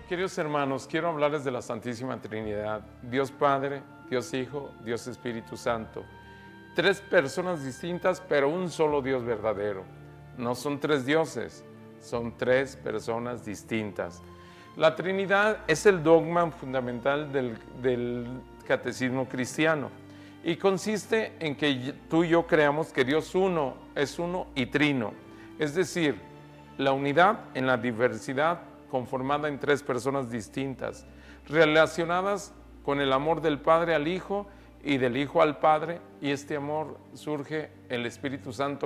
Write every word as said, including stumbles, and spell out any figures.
Queridos hermanos, quiero hablarles de la Santísima Trinidad, Dios Padre, Dios Hijo, Dios Espíritu Santo. Tres personas distintas, pero un solo Dios verdadero. No son tres dioses, son tres personas distintas. La Trinidad es el dogma fundamental del, del catecismo cristiano y consiste en que tú y yo creamos que Dios uno es uno y trino, es decir, la unidad en la diversidad conformada en tres personas distintas, relacionadas con el amor del Padre al Hijo y del Hijo al Padre, y este amor surge el Espíritu Santo